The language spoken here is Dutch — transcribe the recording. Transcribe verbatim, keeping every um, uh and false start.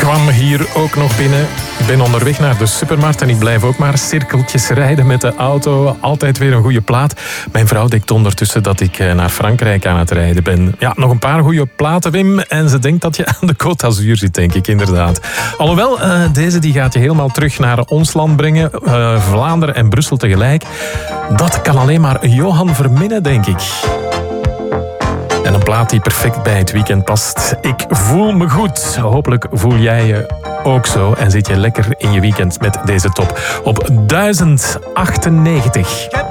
kwam hier ook nog binnen. Ik ben onderweg naar de supermarkt en ik blijf ook maar cirkeltjes rijden met de auto. Altijd weer een goede plaat. Mijn vrouw denkt ondertussen dat ik naar Frankrijk aan het rijden ben. Ja, nog een paar goede platen, Wim. En ze denkt dat je aan de Côte d'Azur zit, denk ik, inderdaad. Alhoewel, uh, deze die gaat je helemaal terug naar ons land brengen. Uh, Vlaanderen en Brussel tegelijk. Dat kan alleen maar Johan Verminnen, denk ik. En een plaat die perfect bij het weekend past. Ik voel me goed. Hopelijk voel jij je ook zo. En zit je lekker in je weekend met deze top op duizend achtennegentig.